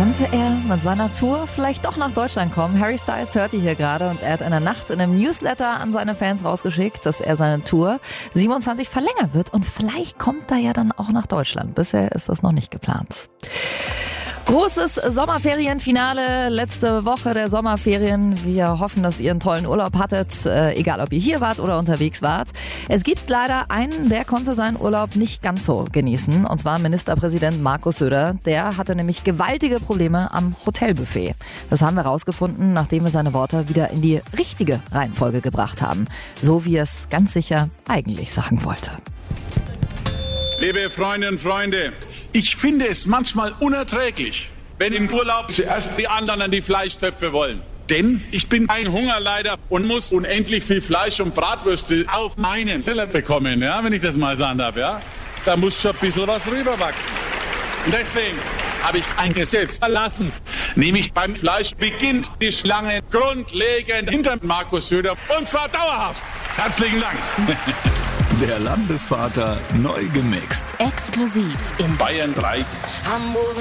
Könnte er mit seiner Tour vielleicht doch nach Deutschland kommen? Harry Styles hört ihr hier gerade und er hat in der Nacht in einem Newsletter an seine Fans rausgeschickt, dass er seine Tour 27 verlängern wird und vielleicht kommt er ja dann auch nach Deutschland. Bisher ist das noch nicht geplant. Großes Sommerferienfinale, letzte Woche der Sommerferien. Wir hoffen, dass ihr einen tollen Urlaub hattet, egal ob ihr hier wart oder unterwegs wart. Es gibt leider einen, der konnte seinen Urlaub nicht ganz so genießen, und zwar Ministerpräsident Markus Söder. Der hatte nämlich gewaltige Probleme am Hotelbuffet. Das haben wir rausgefunden, nachdem wir seine Worte wieder in die richtige Reihenfolge gebracht haben. So wie er es ganz sicher eigentlich sagen wollte. Liebe Freundinnen und Freunde, ich finde es manchmal unerträglich, wenn im Urlaub zuerst die anderen die Fleischtöpfe wollen. Denn ich bin kein Hungerleider und muss unendlich viel Fleisch und Bratwürste auf meinen Teller bekommen, ja, wenn ich das mal sagen darf. Ja? Da muss schon ein bisschen was rüberwachsen. Und deswegen habe ich ein Gesetz erlassen. Nämlich beim Fleisch beginnt die Schlange grundlegend hinter Markus Söder, und zwar dauerhaft. Herzlichen Dank. Der Landesvater neu gemixt. Exklusiv in Bayern 3. Hamburg